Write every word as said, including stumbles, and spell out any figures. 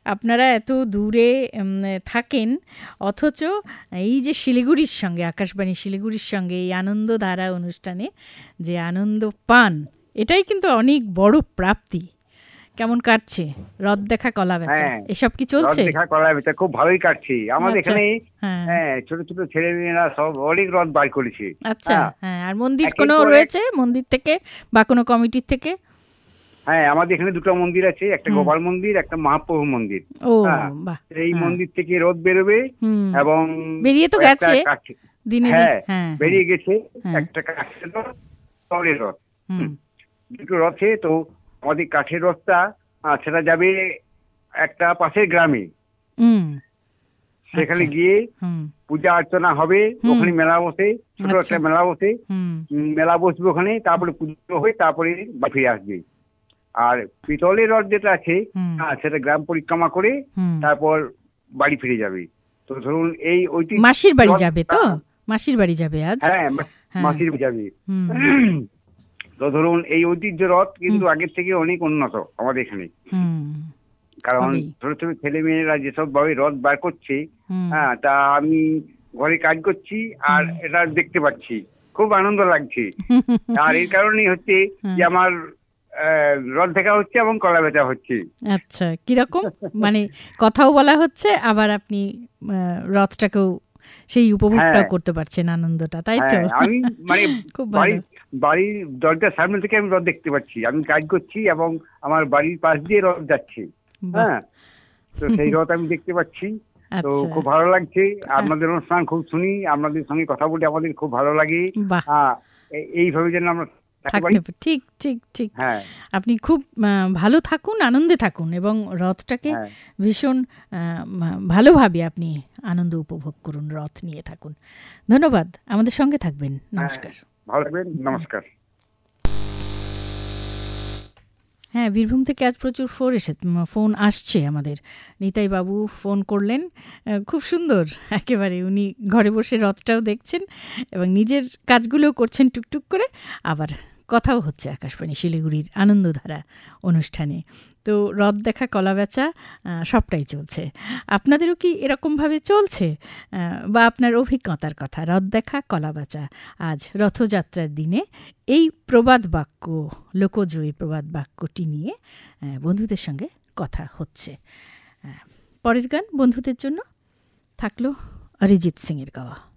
আপনারা এত দূরে থাকেন, অথচ এই যে শিলিগুড়ির সঙ্গে, আকাশবাণী শিলিগুড়ির সঙ্গে এই আনন্দধারা অনুষ্ঠানে যে আনন্দ পান, এটাই কিন্তু অনেক বড় প্রাপ্তি। কেমন কাটছে রথ দেখা, কলা বেচা, এসব কি চলছে? রথ দেখা, কলা বেচা খুব ভালোই কাটছে আমাদের এখানে। হ্যাঁ, ছোট ছোট ছেলে মেয়েরা সব অনেক রথ বার করেছে। আচ্ছা, হ্যাঁ। আর মন্দির কোনো রয়েছে মন্দির থেকে বা কোনো কমিটির থেকে? হ্যাঁ, আমাদের এখানে দুটো মন্দির আছে, একটা গোপাল মন্দির, একটা মহাপ্রভু মন্দির। ও, এই মন্দির থেকে রথ বেরোবে এবং বেরিয়ে তো গেছে দিনে, হ্যাঁ বেরিয়ে গেছে একটা কাঠের রথ, তলের রথ, দুটো রথে। তো আমাদের কাঠের রথটা সেটা যাবে একটা পাশের গ্রামে, সেখানে গিয়ে পূজা অর্চনা হবে, ওখানে মেলা বসে, ছোট একটা মেলা বসে, মেলা বসবে ওখানে, তারপরে পুজো হয়ে তারপরে ফিরে আসবে। আর পিতলের রথ যেটা আছে সেটা গ্রাম পরিক্রমা করে তারপর বাড়ি ফিরে যাবে। তো ধরুন এই ঐতিহ্য মাসির বাড়ি যাবে, তো মাসির বাড়ি যাবে আজ। হ্যাঁ, মাসির বাড়ি যাবে। তো ধরুন এই ঐতিহ্য রথ কিন্তু আগের থেকে অনেক উন্নত আমাদের এখানে, কারণ ছোট ছোট ছেলে মেয়েরা যেসব ভাবে রথ বার করছে, হ্যাঁ, তা আমি ঘরে কাজ করছি আর এটা দেখতে পাচ্ছি, খুব আনন্দ লাগছে। আর এই কারণেই হচ্ছে যে আমার রথ দেখা হচ্ছে এবং কলা বেচা হচ্ছে। আচ্ছা, কিরকম মানে কথাও বলা হচ্ছে, আবার আপনি রথটাকেও সেই উপভোগটাও করতে পারছেন, আনন্দটা, তাই তো? আমি মানে বাড়ির দরজার সামনে থেকে আমি রথ দেখতে পাচ্ছি, আমি কাজ করছি এবং আমার বাড়ির পাশ দিয়ে রথ যাচ্ছে। হ্যাঁ, তো সেই রথ আমি দেখতে পাচ্ছি, তো খুব ভালো লাগছে। আপনাদের অনুষ্ঠান খুব শুনি, আপনাদের সঙ্গে কথা বলে আমাদের খুব ভালো লাগে। হ্যাঁ, এইভাবে যেন আমরা ঠিক ঠিক ঠিক আপনি খুব ভালো থাকুন, আনন্দে থাকুন এবং রথটাকে ভীষণ ভালোভাবে আপনি আনন্দ উপভোগ করুন, রথ নিয়ে থাকুন। ধন্যবাদ, আমাদের সঙ্গে থাকবেন। নমস্কার। ভালো থাকবেন, নমস্কার। হ্যাঁ, বীরভূম থেকে আজ প্রচুর ফোন এসে ফোন আসছে আমাদের। নিতাই বাবু ফোন করলেন, খুব সুন্দর একেবারে, উনি ঘরে বসে রথটাও দেখছেন এবং নিজের কাজগুলোও করছেন টুকটুক করে, আবার কথাও হচ্ছে আকাশবাণী শিলিগুড়ির আনন্দধারা অনুষ্ঠানে। তো রথ দেখা, কলা বেচা সবটাই চলছে। আপনাদেরও কি এরকমভাবে চলছে, বা আপনার অভিজ্ঞতার কথা? রথ দেখা, কলা বেচা আজ রথযাত্রার দিনে এই প্রবাদ বাক্য, লোকজয়ী প্রবাদ বাক্যটি নিয়ে বন্ধুদের সঙ্গে কথা হচ্ছে। পরের গান বন্ধুদের জন্য থাকলো অরিজিৎ সিংয়ের গাওয়া।